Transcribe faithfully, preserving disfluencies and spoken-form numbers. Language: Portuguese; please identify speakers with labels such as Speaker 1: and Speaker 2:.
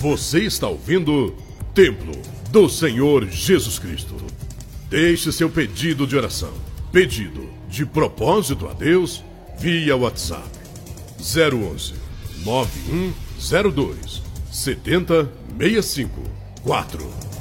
Speaker 1: Você está ouvindo Templo do Senhor Jesus Cristo. Deixe seu pedido de oração, pedido de propósito a Deus via WhatsApp zero onze, nove um zero dois, sete zero seis cinco quatro.